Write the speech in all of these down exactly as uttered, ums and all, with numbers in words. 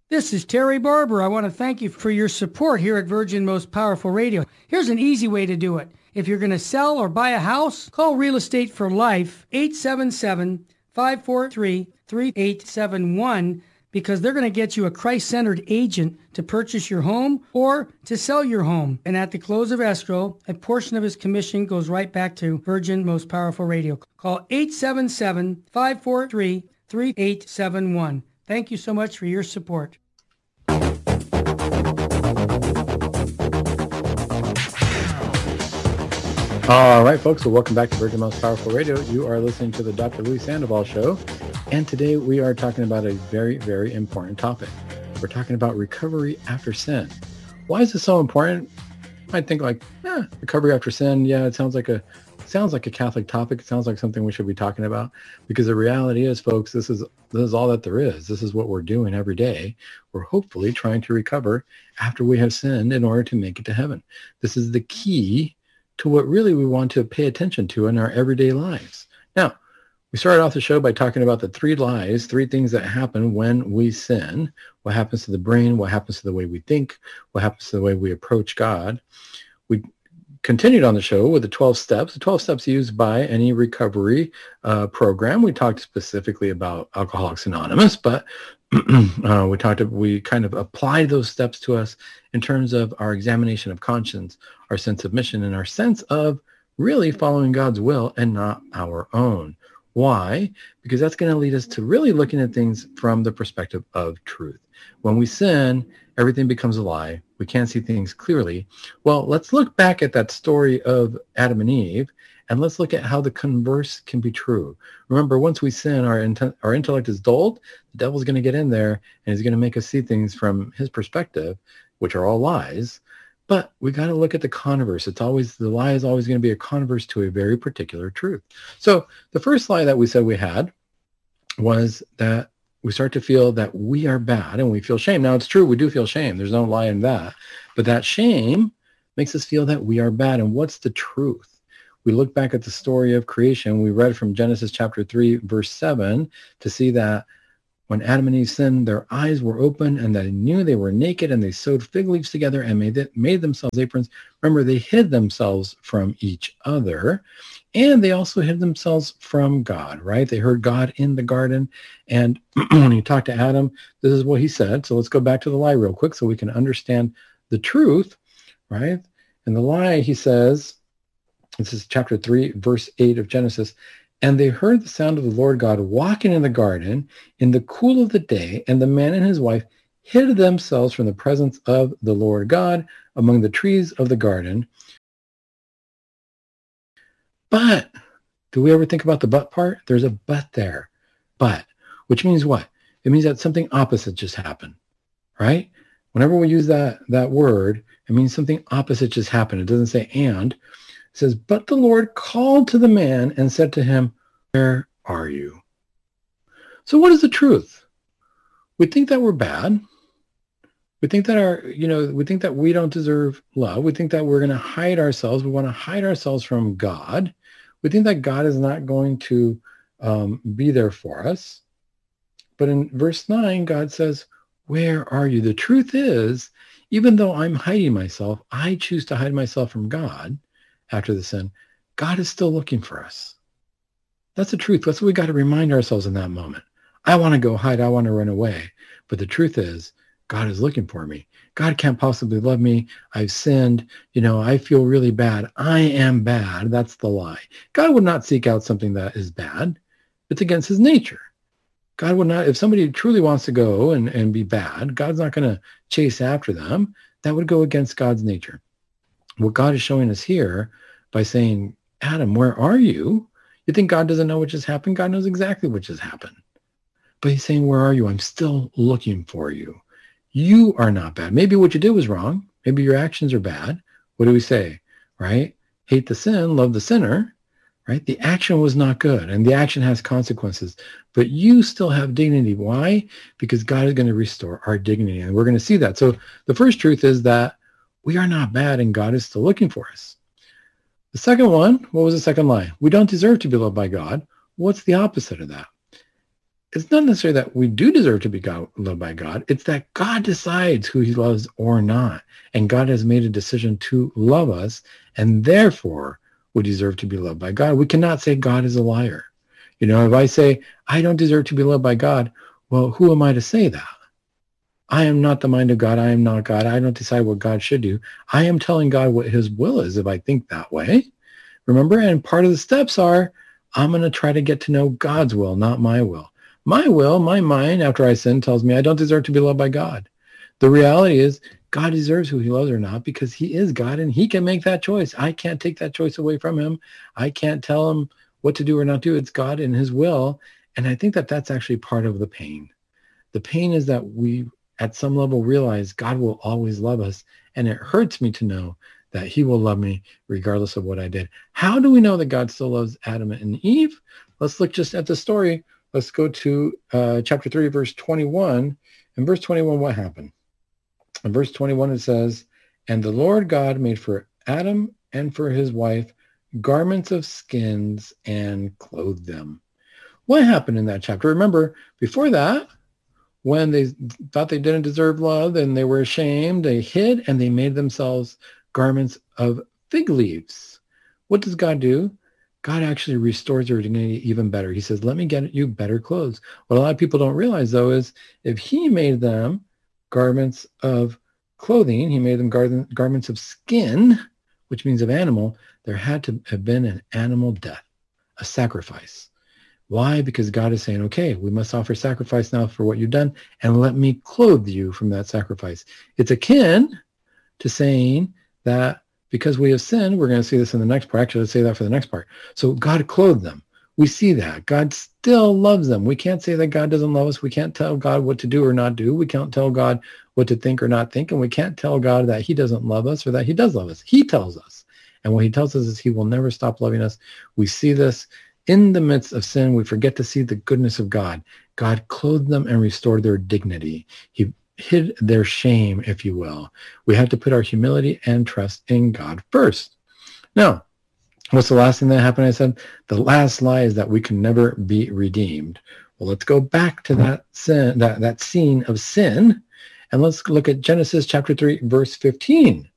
This is Terry Barber. I want to thank you for your support here at Virgin Most Powerful Radio. Here's an easy way to do it. If you're going to sell or buy a house, call Real Estate for Life, eight seven seven, five four three, three eight seven one, because they're going to get you a Christ-centered agent to purchase your home or to sell your home. And at the close of escrow, a portion of his commission goes right back to Virgin Most Powerful Radio. Call eight seven seven, five four three, three eight seven one. Thank you so much for your support. All right, folks, so welcome back to Virgin Most Powerful Radio. You are listening to the Doctor Louis Sandoval Show, and today we are talking about a very, very important topic. We're talking about recovery after sin. Why is this so important? You might think like, eh, recovery after sin, yeah, it sounds like a sounds like a Catholic topic. It sounds like something we should be talking about, because the reality is, folks, this is this is all that there is. This is what we're doing every day. We're hopefully trying to recover after we have sinned in order to make it to heaven. This is the key to what really we want to pay attention to in our everyday lives. Now, we started off the show by talking about the three lies, three things that happen when we sin. What happens to the brain, what happens to the way we think, what happens to the way we approach God. We continued on the show with the twelve steps, the twelve steps used by any recovery uh, program. We talked specifically about Alcoholics Anonymous, but uh, we talked, we kind of applied those steps to us in terms of our examination of conscience, our sense of mission, and our sense of really following God's will and not our own. Why? Because that's going to lead us to really looking at things from the perspective of truth. When we sin, everything becomes a lie. We can't see things clearly. Well, let's look back at that story of Adam and Eve, and let's look at how the converse can be true. Remember, once we sin, our, int- our intellect is dulled. The devil's going to get in there, and he's going to make us see things from his perspective, which are all lies. But we got to look at the converse. It's always, the lie is always going to be a converse to a very particular truth. So the first lie that we said we had was that we start to feel that we are bad and we feel shame. Now, it's true, we do feel shame. There's no lie in that. But that shame makes us feel that we are bad. And what's the truth? We look back at the story of creation. We read from Genesis chapter three, verse seven, to see that when Adam and Eve sinned, their eyes were open and they knew they were naked, and they sewed fig leaves together and made, it, made themselves aprons. Remember, they hid themselves from each other, and they also hid themselves from God, right? They heard God in the garden, and when he talked to Adam, this is what he said. So let's go back to the lie real quick so we can understand the truth, right? And the lie, he says, this is chapter three, verse eight of Genesis, and they heard the sound of the Lord God walking in the garden in the cool of the day, and the man and his wife hid themselves from the presence of the Lord God among the trees of the garden. But do we ever think about the but part? There's a but there. But, which means what? It means that something opposite just happened, right? Whenever we use that, that word, it means something opposite just happened. It doesn't say and. It says, but the Lord called to the man and said to him, where are you? So what is the truth? We think that we're bad. We think that our, you know, we think that we don't deserve love. We think that we're going to hide ourselves. We want to hide ourselves from God. We think that God is not going to um, be there for us. But in verse nine, God says, where are you? The truth is, even though I'm hiding myself, I choose to hide myself from God after the sin, God is still looking for us. That's the truth. That's what we got to remind ourselves in that moment. I want to go hide. I want to run away. But the truth is, God is looking for me. God can't possibly love me. I've sinned. You know, I feel really bad. I am bad. That's the lie. God would not seek out something that is bad. It's against his nature. God would not, if somebody truly wants to go and, and be bad, God's not going to chase after them. That would go against God's nature. What God is showing us here by saying, Adam, where are you? You think God doesn't know what just happened? God knows exactly what just happened. But he's saying, where are you? I'm still looking for you. You are not bad. Maybe what you did was wrong. Maybe your actions are bad. What do we say, right? Hate the sin, love the sinner, right? The action was not good, and the action has consequences. But you still have dignity. Why? Because God is going to restore our dignity, and we're going to see that. So the first truth is that we are not bad, and God is still looking for us. The second one, what was the second lie? We don't deserve to be loved by God. What's the opposite of that? it's not necessarily that we do deserve to be God, loved by God. It's that God decides who he loves or not. And God has made a decision to love us, and therefore we deserve to be loved by God. We cannot say God is a liar. You know, if I say, I don't deserve to be loved by God, well, who am I to say that? I am not the mind of God. I am not God. I don't decide what God should do. I am telling God what his will is if I think that way. Remember? And part of the steps are, I'm going to try to get to know God's will, not my will. My will, my mind, after I sin, tells me I don't deserve to be loved by God. The reality is God deserves who he loves or not because he is God and he can make that choice. I can't take that choice away from him. I can't tell him what to do or not do. It's God and his will. And I think that that's actually part of the pain. The pain is that we, at some level, realize God will always love us. And it hurts me to know that he will love me regardless of what I did. How do we know that God still loves Adam and Eve? Let's look just at the story. Let's go to uh, chapter three, verse twenty-one. In verse twenty-one, what happened? In verse twenty-one, it says, and the Lord God made for Adam and for his wife garments of skins and clothed them. What happened in that chapter? Remember, before that, when they thought they didn't deserve love and they were ashamed, they hid and they made themselves garments of fig leaves. What does God do? God actually restores their dignity even better. He says, let me get you better clothes. What a lot of people don't realize, though, is if he made them garments of clothing, he made them gar- garments of skin, which means of animal, there had to have been an animal death, a sacrifice. Why? Because God is saying, okay, we must offer sacrifice now for what you've done, and let me clothe you from that sacrifice. It's akin to saying that because we have sinned, we're going to see this in the next part. Actually, let's say that for the next part. So God clothed them. We see that. God still loves them. We can't say that God doesn't love us. We can't tell God what to do or not do. We can't tell God what to think or not think. And we can't tell God that he doesn't love us or that he does love us. He tells us. And what he tells us is he will never stop loving us. We see this in the midst of sin. We forget to see the goodness of God. God clothed them and restored their dignity. He hid their shame, if you will. We have to put our humility and trust in God first. Now, what's the last thing that happened? I said, the last lie is that we can never be redeemed. Well, let's go back to that sin, that, that scene of sin, and let's look at Genesis chapter three, verse fifteen.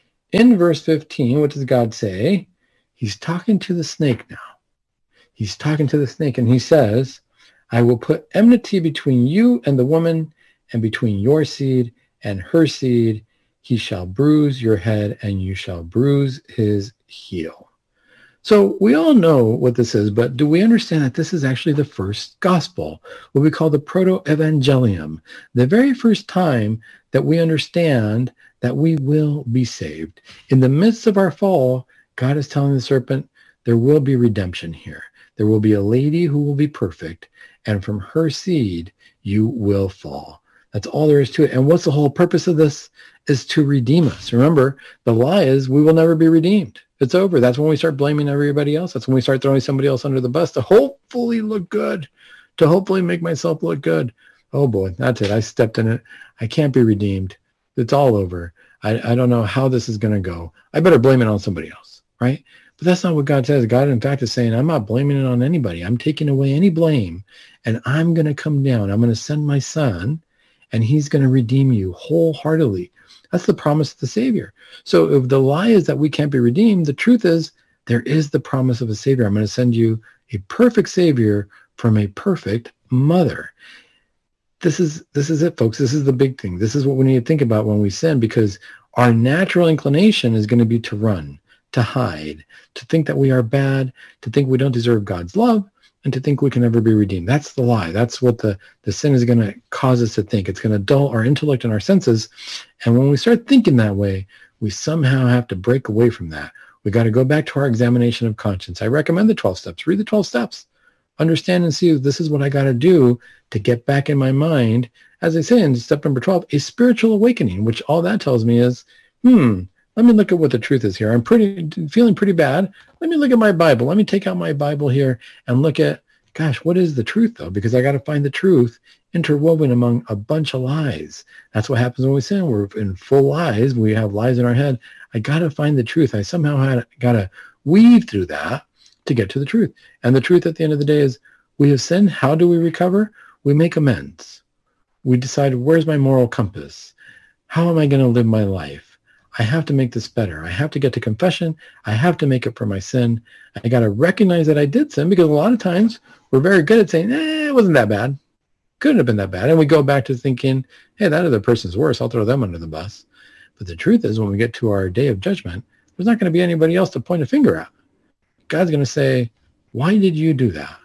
In verse fifteen, what does God say? He's talking to the snake now. He's talking to the snake, and he says, I will put enmity between you and the woman, and between your seed and her seed. He shall bruise your head, and you shall bruise his heel. So we all know what this is, but do we understand that this is actually the first gospel, what we call the proto-evangelium, the very first time that we understand that we will be saved. In the midst of our fall, God is telling the serpent, there will be redemption here. There will be a lady who will be perfect, and from her seed, you will fall. That's all there is to it. And what's the whole purpose of this? Is to redeem us. Remember, the lie is we will never be redeemed. It's over. That's when we start blaming everybody else. That's when we start throwing somebody else under the bus to hopefully look good, to hopefully make myself look good. Oh boy, that's it. I stepped in it. I can't be redeemed. It's all over. I, I don't know how this is going to go. I better blame it on somebody else, right? But that's not what God says. God, in fact, is saying, I'm not blaming it on anybody. I'm taking away any blame, and I'm going to come down. I'm going to send my son, and he's going to redeem you wholeheartedly. That's the promise of the Savior. So if the lie is that we can't be redeemed, the truth is there is the promise of a Savior. I'm going to send you a perfect Savior from a perfect mother. This is this is it, folks. This is the big thing. This is what we need to think about when we sin, because our natural inclination is going to be to run, to hide, to think that we are bad, to think we don't deserve God's love, and to think we can never be redeemed. That's the lie. That's what the, the sin is going to cause us to think. It's going to dull our intellect and our senses. And when we start thinking that way, we somehow have to break away from that. We got to go back to our examination of conscience. I recommend the twelve steps. Read the twelve steps. Understand and see this is what I got to do to get back in my mind. As I say in step number twelve, a spiritual awakening, which all that tells me is, hmm, let me look at what the truth is here. I'm pretty feeling pretty bad. Let me look at my Bible. Let me take out my Bible here and look at, gosh, what is the truth, though? Because I got to find the truth interwoven among a bunch of lies. That's what happens when we sin. We're in full lies. We have lies in our head. I got to find the truth. I somehow had got to weave through that to get to the truth. And the truth at the end of the day is we have sinned. How do we recover? we make amends. We decide, where's my moral compass? How am I going to live my life? I have to make this better. I have to get to confession. I have to make up for my sin. I got to recognize that I did sin, because a lot of times we're very good at saying, eh, it wasn't that bad. Couldn't have been that bad. And we go back to thinking, hey, that other person's worse. I'll throw them under the bus. But the truth is, when we get to our day of judgment, there's not going to be anybody else to point a finger at. God's going to say, why did you do that?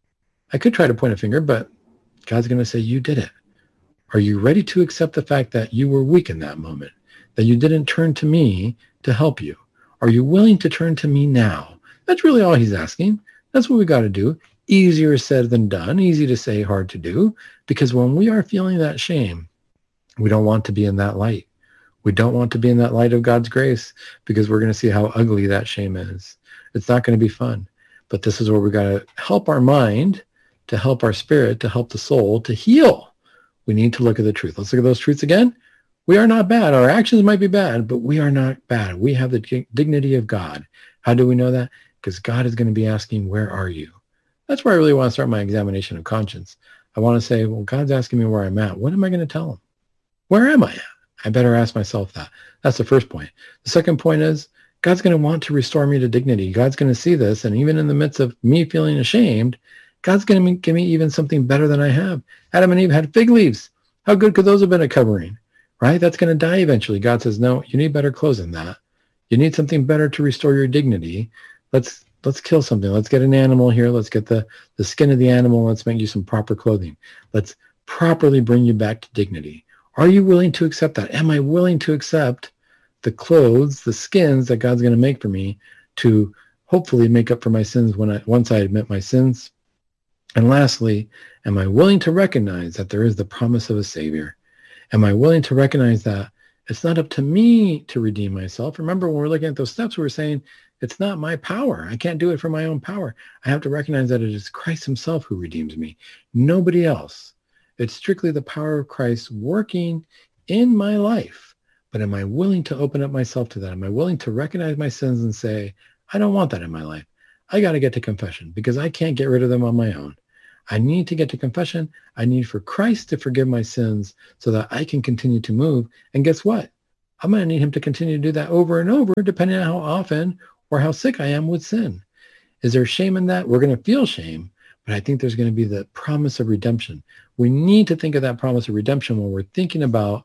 I could try to point a finger, but God's going to say, you did it. Are you ready to accept the fact that you were weak in that moment, that you didn't turn to me to help you? Are you willing to turn to me now? That's really all he's asking. That's what we got to do. Easier said than done, easy to say, hard to do, because when we are feeling that shame, we don't want to be in that light. We don't want to be in that light of God's grace, because we're going to see how ugly that shame is. It's not going to be fun. But this is where we got to help our mind, to help our spirit, to help the soul, to heal. We need to look at the truth. Let's look at those truths again. We are not bad. Our actions might be bad, but we are not bad. We have the dignity of God. How do we know that? Because God is going to be asking, where are you? That's where I really want to start my examination of conscience. I want to say, well, God's asking me where I'm at. What am I going to tell him? Where am I at? I better ask myself that. That's the first point. The second point is, God's going to want to restore me to dignity. God's going to see this, and even in the midst of me feeling ashamed, God's going to give me even something better than I have. Adam and Eve had fig leaves. How good could those have been a covering, right? That's going to die eventually. God says, no, you need better clothes than that. You need something better to restore your dignity. Let's let's kill something. Let's get an animal here. Let's get the, the skin of the animal. Let's make you some proper clothing. Let's properly bring you back to dignity. Are you willing to accept that? Am I willing to accept the clothes, the skins that God's going to make for me to hopefully make up for my sins when I once I admit my sins? And lastly, am I willing to recognize that there is the promise of a Savior? Am I willing to recognize that it's not up to me to redeem myself? Remember, when we're looking at those steps, we were saying it's not my power. I can't do it for my own power. I have to recognize that it is Christ himself who redeems me, nobody else. It's strictly the power of Christ working in my life. But am I willing to open up myself to that? Am I willing to recognize my sins and say, I don't want that in my life. I got to get to confession, because I can't get rid of them on my own. I need to get to confession. I need for Christ to forgive my sins so that I can continue to move. And guess what? I'm going to need him to continue to do that over and over, depending on how often or how sick I am with sin. Is there shame in that? We're going to feel shame, but I think there's going to be the promise of redemption. We need to think of that promise of redemption when we're thinking about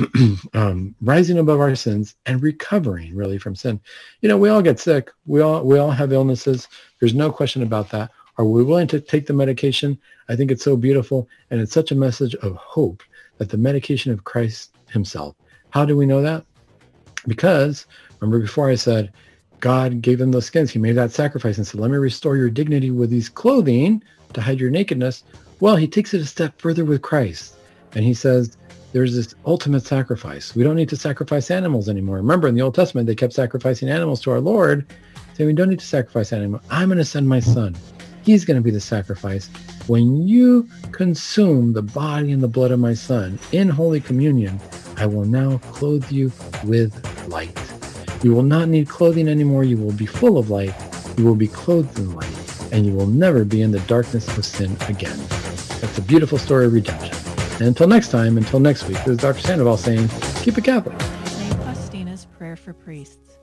um, rising above our sins and recovering really from sin. You know, we all get sick. We all we all have illnesses. There's no question about that. Are we willing to take the medication? I think it's so beautiful, and it's such a message of hope, that the medication of Christ himself. How do we know that? Because remember before I said, God gave them those skins. He made that sacrifice and said, let me restore your dignity with these clothing to hide your nakedness. Well, he takes it a step further with Christ. And he says, there's this ultimate sacrifice. We don't need to sacrifice animals anymore. Remember, in the Old Testament, they kept sacrificing animals to our Lord, saying, we don't need to sacrifice animals. I'm going to send my son. He's going to be the sacrifice. When you consume the body and the blood of my son in Holy Communion, I will now clothe you with light. You will not need clothing anymore. You will be full of light. You will be clothed in light, and you will never be in the darkness of sin again. That's a beautiful story of redemption. And until next time, until next week, this is Doctor Sandoval saying, keep it Catholic. Saint Faustina's Prayer for Priests.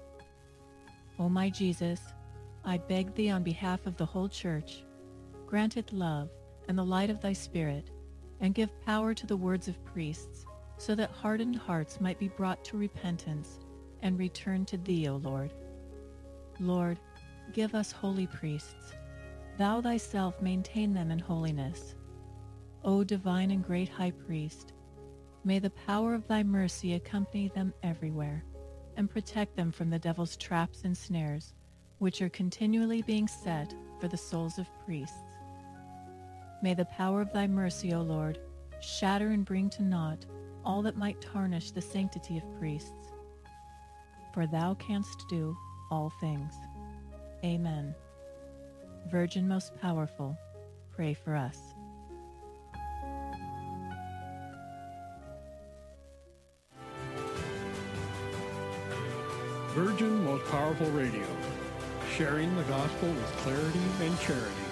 O my Jesus, I beg thee on behalf of the whole Church, grant it love and the light of thy Spirit, and give power to the words of priests, so that hardened hearts might be brought to repentance and return to thee, O Lord. Lord, give us holy priests. Thou thyself maintain them in holiness. O divine and great High Priest, may the power of thy mercy accompany them everywhere, and protect them from the devil's traps and snares, which are continually being set for the souls of priests. May the power of thy mercy, O Lord, shatter and bring to naught all that might tarnish the sanctity of priests. For thou canst do all things. Amen. Virgin most powerful, pray for us. Virgin Most Powerful Radio, sharing the gospel with clarity and charity.